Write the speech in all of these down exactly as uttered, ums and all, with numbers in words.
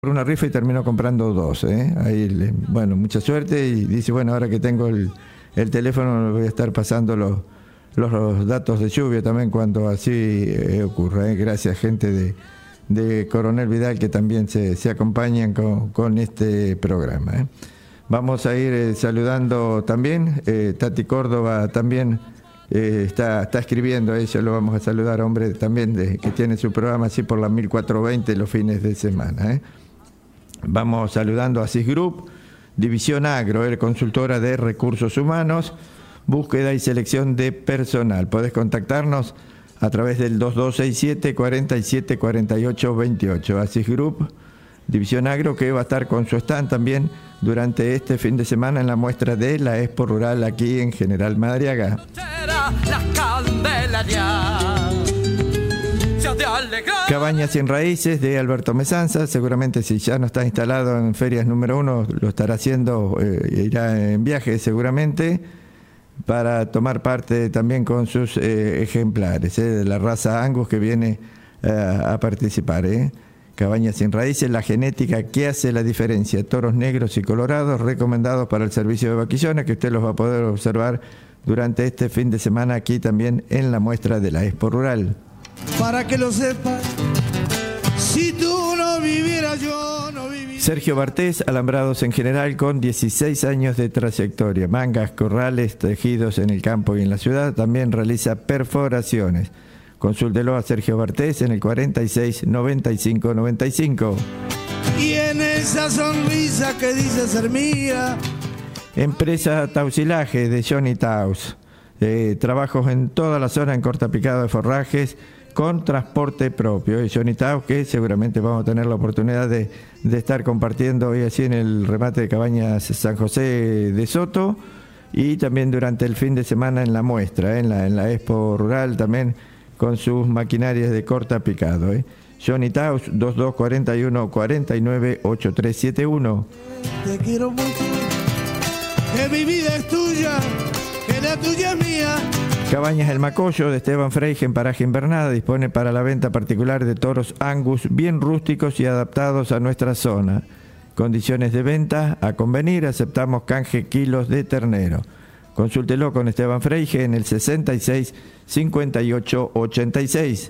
por una rifa y terminó comprando dos, ¿eh? Ahí, le, bueno, mucha suerte y dice, bueno, ahora que tengo el, el teléfono voy a estar pasando los, los, los datos de lluvia también cuando así eh, ocurra, ¿eh? Gracias, gente de, de Coronel Vidal que también se, se acompañan con, con este programa, ¿eh? Vamos a ir eh, saludando también, eh, Tati Córdoba también eh, está, está escribiendo, ella lo vamos a saludar, hombre, también de, que tiene su programa así por la mil cuatrocientos veinte los fines de semana, ¿eh? Vamos saludando a C I S Group, División Agro, eh, consultora de recursos humanos, búsqueda y selección de personal. Podés contactarnos a través del dos dos seis siete, cuatro siete, cuatro ocho dos ocho. A C I S Group, División Agro, que va a estar con su stand también durante este fin de semana en la muestra de la Expo Rural aquí en General Madariaga. Cabañas sin raíces de Alberto Mesanza, seguramente si ya no está instalado en ferias número uno, lo estará haciendo, eh, irá en viaje seguramente, para tomar parte también con sus eh, ejemplares, eh, de la raza Angus que viene eh, a participar. Eh. Cabañas sin raíces, la genética que hace la diferencia, toros negros y colorados, recomendados para el servicio de vaquillones, que usted los va a poder observar durante este fin de semana aquí también en la muestra de la Expo Rural. Para que lo sepas, si tú no vivieras, yo no viviría. Sergio Bartés, alambrados en general con dieciséis años de trayectoria, mangas, corrales, tejidos en el campo y en la ciudad, también realiza perforaciones. Consúltelo a Sergio Bartés en el cuarenta y seis, noventa y cinco, noventa y cinco. Y en esa sonrisa que dice ser mía. Empresa Tausilaje de Johnny Taus. Eh, trabajos en toda la zona en cortapicado de forrajes con transporte propio. Y Johnny Taus, que seguramente vamos a tener la oportunidad de, de estar compartiendo hoy así en el remate de Cabañas San José de Soto y también durante el fin de semana en la muestra, eh, en, la, en la Expo Rural también con sus maquinarias de cortapicado. Eh. Johnny Taus, dos dos cuatro uno, cuatro nueve, ocho tres siete uno. Te quiero mucho, que mi vida es tuya, que la tuya es mía. Cabañas El Macollo de Esteban Freige en Paraje Invernada dispone para la venta particular de toros Angus bien rústicos y adaptados a nuestra zona. Condiciones de venta a convenir, aceptamos canje kilos de ternero. Consúltelo con Esteban Freige en el sesenta y seis, cincuenta y ocho, ochenta y seis.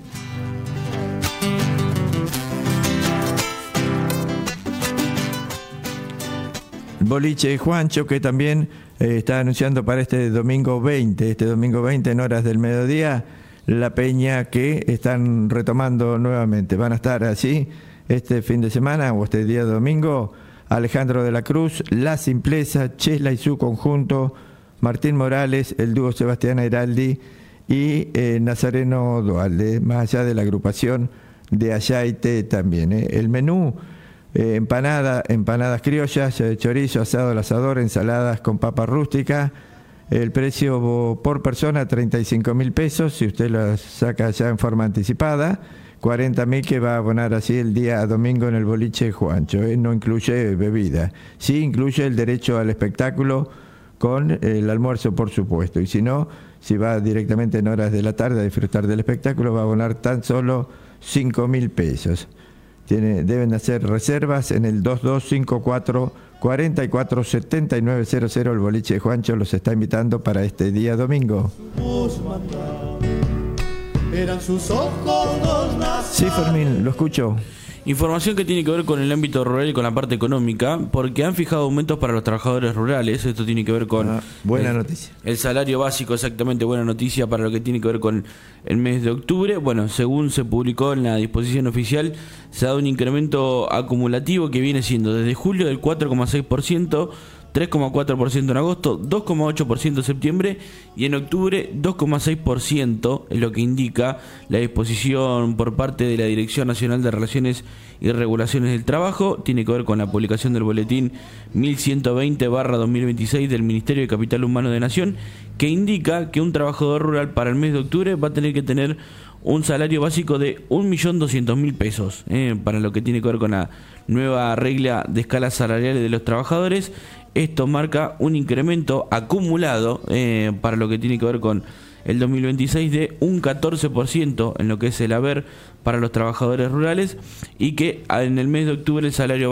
Boliche Juancho, que también eh, está anunciando para este domingo veinte, este domingo veinte en horas del mediodía, la peña que están retomando nuevamente. Van a estar así este fin de semana o este día domingo, Alejandro de la Cruz, La Simpleza, Chesla y su conjunto, Martín Morales, el dúo Sebastián Airaldi y eh, Nazareno Dualde, más allá de la agrupación de Ayaite también. Eh. El menú: Eh, empanada, empanadas criollas, eh, chorizo, asado al asador, ensaladas con papa rústica. El precio por persona, treinta y cinco mil pesos, si usted las saca ya en forma anticipada. cuarenta mil que va a abonar así el día domingo en el boliche Juancho. Eh, no incluye bebida. Sí incluye el derecho al espectáculo con el almuerzo, por supuesto. Y si no, si va directamente en horas de la tarde a disfrutar del espectáculo, va a abonar tan solo cinco mil pesos. Tiene, deben hacer reservas en el dos dos cinco cuatro, cuatro cuatro, siete nueve cero cero. El boliche de Juancho los está invitando para este día domingo. Sí, Fermín, lo escucho. Información que tiene que ver con el ámbito rural y con la parte económica, porque han fijado aumentos para los trabajadores rurales. Esto tiene que ver con ah, buena el, noticia. El salario básico, exactamente, buena noticia para lo que tiene que ver con el mes de octubre. Bueno, según se publicó en la disposición oficial, se ha dado un incremento acumulativo que viene siendo desde julio del cuatro coma seis por ciento, tres coma cuatro por ciento en agosto, dos coma ocho por ciento en septiembre y en octubre dos coma seis por ciento, es lo que indica la disposición por parte de la Dirección Nacional de Relaciones y Regulaciones del Trabajo. Tiene que ver con la publicación del boletín mil ciento veinte barra dos mil veintiséis del Ministerio de Capital Humano de Nación, que indica que un trabajador rural para el mes de octubre va a tener que tener un salario básico de un millón doscientos mil pesos, eh, para lo que tiene que ver con la nueva regla de escalas salariales de los trabajadores. Esto marca un incremento acumulado eh, para lo que tiene que ver con el dos mil veintiséis de un catorce por ciento en lo que es el haber para los trabajadores rurales, y que en el mes de octubre el salario